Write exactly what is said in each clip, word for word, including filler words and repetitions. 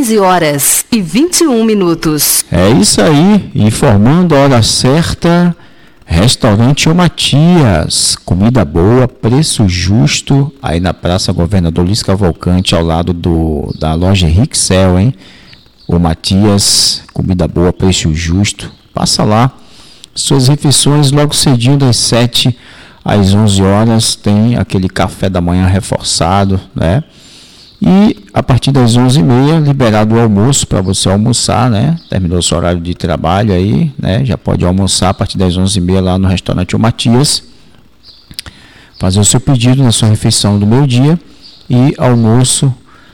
quinze horas e vinte e um minutos. É isso aí, informando a hora certa, Restaurante O Matias, comida boa, preço justo, aí na Praça Governador Luiz Cavalcante, ao lado do, da loja Rixel, hein? O Matias, comida boa, preço justo, passa lá. Suas refeições logo cedinho das sete às onze horas, tem aquele café da manhã reforçado, né? E a partir das onze e meia, liberado o almoço para você almoçar, né? Terminou seu horário de trabalho aí, né? Já pode almoçar a partir das onze e meia lá no restaurante O Matias. Fazer o seu pedido na sua refeição do meio-dia e almoço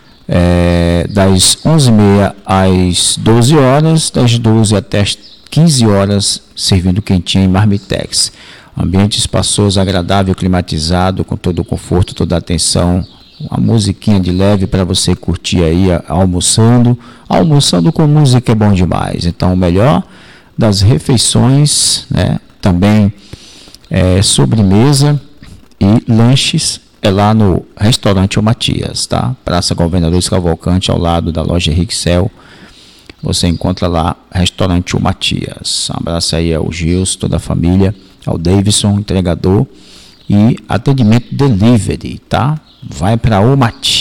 é, das onze e meia às doze horas, das doze até as quinze horas, servindo quentinho em marmitex. Ambiente espaçoso, agradável, climatizado, com todo o conforto, toda a atenção. Uma musiquinha de leve para você curtir aí almoçando. Almoçando com música é bom demais. Então, o melhor das refeições, né? Também é, sobremesa e lanches é lá no restaurante O Matias, tá? Praça Governador Luiz Cavalcante, ao lado da loja Rixel. Você encontra lá restaurante O Matias. Um abraço aí ao Gilson, toda a família, ao Davidson, entregador, e atendimento delivery, tá? Vai para O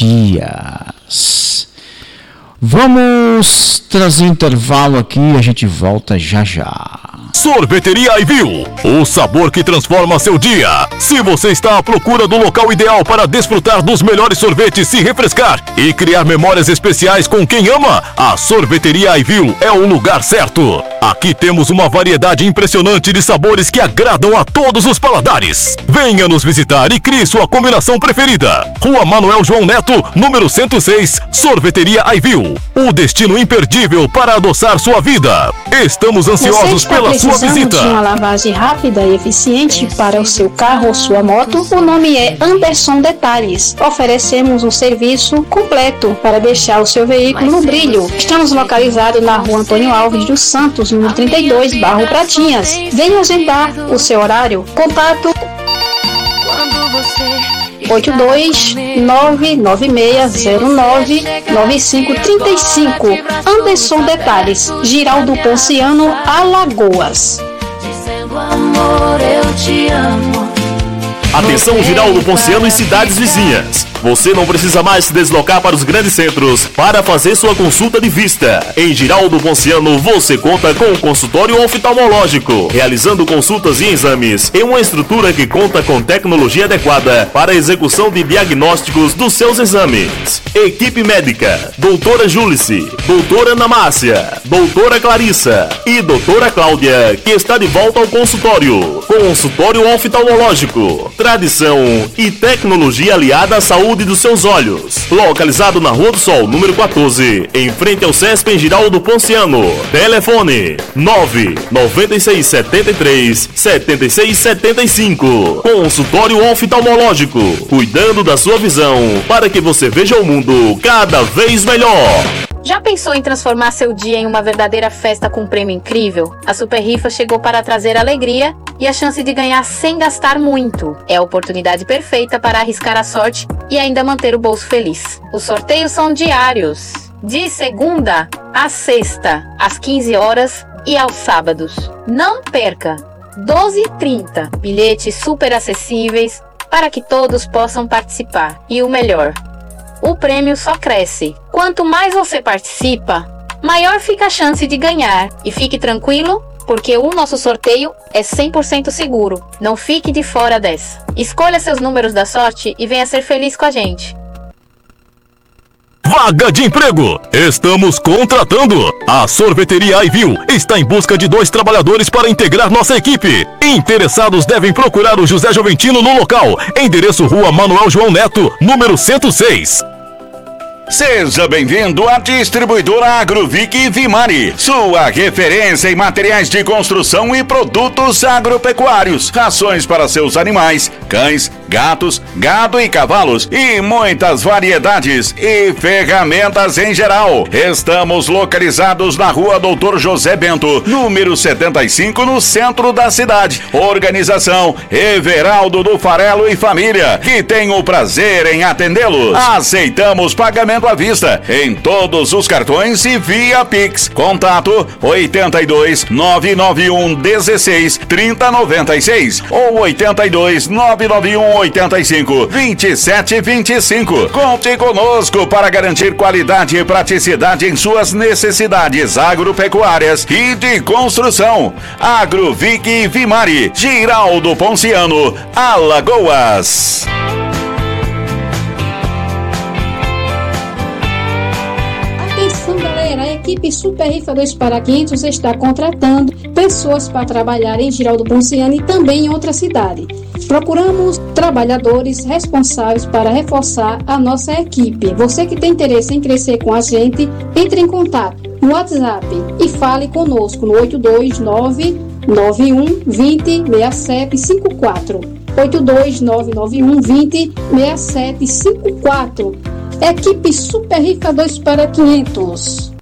Matias. Vamos trazer intervalo aqui e a gente volta já já. Sorveteria iView, o sabor que transforma seu dia. Se você está à procura do local ideal para desfrutar dos melhores sorvetes, se refrescar e criar memórias especiais com quem ama, a Sorveteria iView é o lugar certo. Aqui temos uma variedade impressionante de sabores que agradam a todos os paladares. Venha nos visitar e crie sua combinação preferida. Rua Manuel João Neto, número cento e seis, Sorveteria iView, o destino imperdível para adoçar sua vida. Estamos ansiosos pela sua visita. De uma lavagem rápida e eficiente para o seu carro ou sua moto? O nome é Anderson Detalhes. Oferecemos um serviço completo para deixar o seu veículo no brilho. Estamos localizados na Rua Antônio Alves dos Santos, número trinta e dois, bairro Pratinhas. Venha agendar o seu horário. Contato oito dois nove nove seis zero nove nove cinco três cinco. Anderson Detalhes, Giraldo Ponciano, Alagoas. Dizendo amor, eu te amo. Atenção, Giraldo Ponciano e cidades vizinhas. Você não precisa mais se deslocar para os grandes centros para fazer sua consulta de vista. Em Giraldo Ponciano, você conta com um consultório oftalmológico, realizando consultas e exames em uma estrutura que conta com tecnologia adequada para a execução de diagnósticos dos seus exames. Equipe médica: doutora Júlice, doutora Ana Márcia, doutora Clarissa e doutora Cláudia, que está de volta ao consultório. Consultório oftalmológico, tradição e tecnologia aliada à saúde dos seus olhos. Localizado na Rua do Sol, número quatorze, em frente ao Sesp em Giraldo Ponciano. Telefone nove nove seis sete três sete seis sete cinco. Consultório oftalmológico, cuidando da sua visão para que você veja o mundo cada vez melhor. Já pensou em transformar seu dia em uma verdadeira festa com um prêmio incrível? A Super Rifa chegou para trazer alegria e a chance de ganhar sem gastar muito. É a oportunidade perfeita para arriscar a sorte e ainda manter o bolso feliz. Os sorteios são diários, de segunda a sexta, às quinze horas e aos sábados. Não perca! doze e trinta, bilhetes super acessíveis para que todos possam participar. E o melhor, o prêmio só cresce. Quanto mais você participa, maior fica a chance de ganhar. E fique tranquilo, porque o nosso sorteio é cem por cento seguro. Não fique de fora dessa. Escolha seus números da sorte e venha ser feliz com a gente. Vaga de emprego! Estamos contratando! A Sorveteria iView está em busca de dois trabalhadores para integrar nossa equipe. Interessados devem procurar o José Joventino no local. Endereço Rua Manuel João Neto, número cento e seis. Seja bem-vindo à distribuidora Agrovic Vimari, sua referência em materiais de construção e produtos agropecuários, rações para seus animais, cães, gatos, gado e cavalos e muitas variedades e ferramentas em geral. Estamos localizados na Rua Doutor José Bento, número setenta e cinco, no centro da cidade. Organização Everaldo do Farelo e Família, que tem o prazer em atendê-los. Aceitamos pagamento pagamento à vista em todos os cartões e via Pix. Contato oitenta e dois, nove nove um, dezesseis, trinta, noventa e seis ou oitenta e dois, nove nove um, oitenta e cinco, vinte e sete, vinte e cinco. Conte conosco para garantir qualidade e praticidade em suas necessidades agropecuárias e de construção. Agrovic Vimari, Giraldo Ponciano, Alagoas. Atenção, galera, a equipe Super Rifa dois para quinhentos está contratando pessoas para trabalhar em Giraldo Ponciano e também em outra cidade. Procuramos trabalhadores responsáveis para reforçar a nossa equipe. Você que tem interesse em crescer com a gente, entre em contato no WhatsApp e fale conosco no oito dois nove, nove um, dois zero, seis sete cinco quatro. oito dois nove, nove um, dois zero, seis sete cinco quatro. Equipe Super Rifa dois para quinhentos.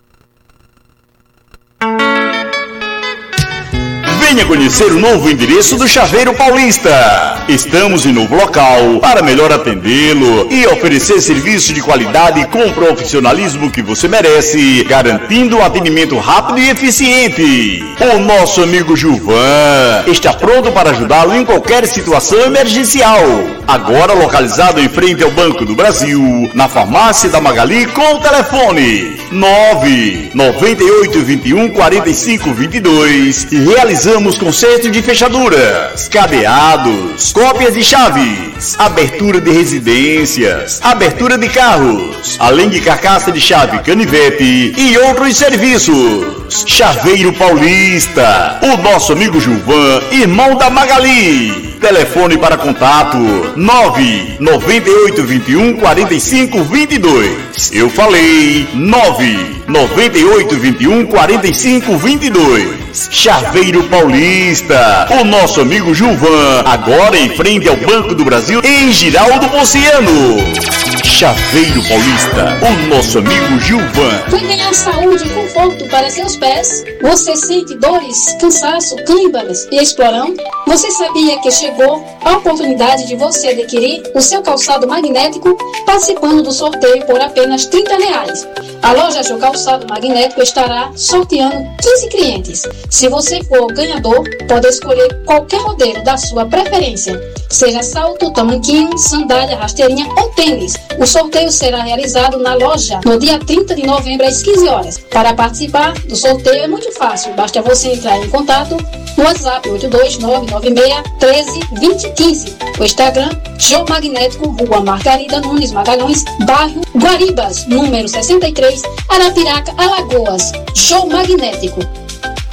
Venha conhecer o novo endereço do Chaveiro Paulista. Estamos em novo local para melhor atendê-lo e oferecer serviço de qualidade com o profissionalismo que você merece, garantindo um atendimento rápido e eficiente. O nosso amigo Gilvan está pronto para ajudá-lo em qualquer situação emergencial. Agora localizado em frente ao Banco do Brasil, na farmácia da Magali, com o telefone nove nove oito, dois um, quatro cinco dois dois e realizamos conserto de fechaduras, cadeados, cópias de chaves, abertura de residências, abertura de carros, além de carcaça de chave canivete e outros serviços. Chaveiro Paulista, o nosso amigo Gilvan, irmão da Magali. Telefone para contato nove nove oito, dois um, quatro cinco dois dois. Eu falei nove nove oito, dois um, quatro cinco dois dois. Chaveiro Paulista, o nosso amigo Gilvan, agora em frente ao Banco do Brasil, em Giraldo Ponciano. Chaveiro Paulista, o nosso amigo Gilvan. Vai ganhar saúde e conforto para seus pés? Você sente dores, cansaço, câimbras e explorão? Você sabia que chegou a oportunidade de você adquirir o seu calçado magnético participando do sorteio por apenas trinta reais? A loja Jô Calçado Magnético estará sorteando quinze clientes. Se você for o ganhador, pode escolher qualquer modelo da sua preferência, seja salto, tamanquinho, sandália, rasteirinha ou tênis. O sorteio será realizado na loja no dia trinta de novembro às quinze horas. Para participar do sorteio é muito fácil, basta você entrar em contato no WhatsApp oito dois nove nove seis, um três, dois zero um cinco. O Instagram, Jô Magnético, Rua Margarida Nunes Magalhães, bairro Guaribas, número sessenta e três, Arapiraca, Alagoas. Jô Magnético.